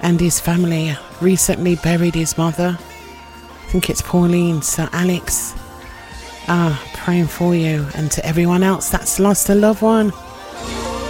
and his family recently buried his mother. I think it's Pauline. So Alex, praying for you, and to everyone else that's lost a loved one.